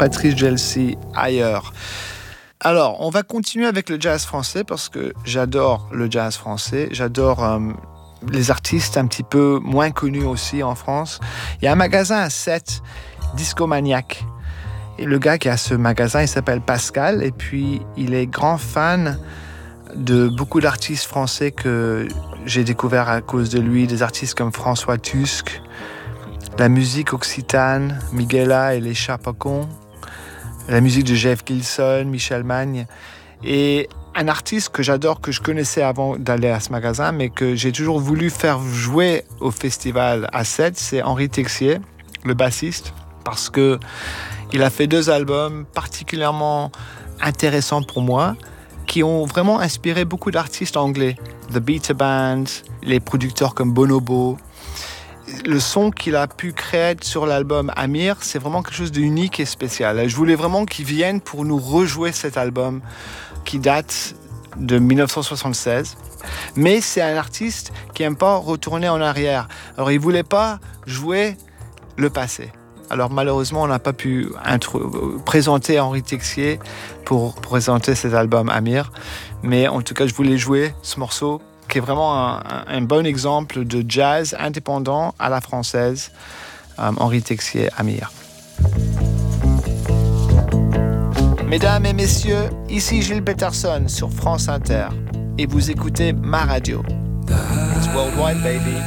Patrice Gelsi, Ailleurs. Alors, on va continuer avec le jazz français parce que j'adore le jazz français. J'adore les artistes un petit peu moins connus aussi en France. Il y a un magasin à Sète, Discomaniac. Et le gars qui a ce magasin, il s'appelle Pascal. Et puis, il est grand fan de beaucoup d'artistes français que j'ai découvert à cause de lui. Des artistes comme François Tusk, la musique occitane, Miguela et les Chapacons, la musique de Jeff Gilson, Michel Magne. Et un artiste que j'adore, que je connaissais avant d'aller à ce magasin, mais que j'ai toujours voulu faire jouer au festival à Sète, c'est Henri Texier, le bassiste, parce que il a fait 2 albums particulièrement intéressants pour moi, qui ont vraiment inspiré beaucoup d'artistes anglais. The Beta Band, les producteurs comme Bonobo. Le son qu'il a pu créer sur l'album Amir, c'est vraiment quelque chose d'unique et spécial. Je voulais vraiment qu'il vienne pour nous rejouer cet album qui date de 1976. Mais c'est un artiste qui n'aime pas retourner en arrière. Alors il ne voulait pas jouer le passé. Alors malheureusement, on n'a pas pu présenter Henri Texier pour présenter cet album Amir. Mais en tout cas, je voulais jouer ce morceau qui est vraiment un bon exemple de jazz indépendant à la française, Henri Texier, Amir. Mesdames et messieurs, ici Gilles Peterson sur France Inter et vous écoutez ma radio. It's worldwide, baby.